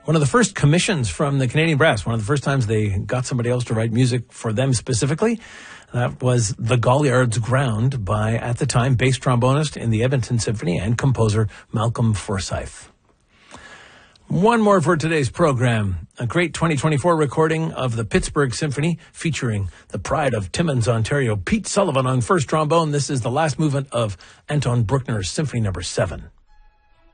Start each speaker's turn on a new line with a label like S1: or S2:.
S1: One of the first commissions from the Canadian Brass, one of the first times they got somebody else to write music for them specifically, that was The Galliard's Ground by, at the time, bass trombonist in the Edmonton Symphony and composer Malcolm Forsyth. One more for today's program. A great 2024 recording of the Pittsburgh Symphony featuring the pride of Timmins, Ontario, Pete Sullivan on first trombone. This is the last movement of Anton Bruckner's Symphony No. 7.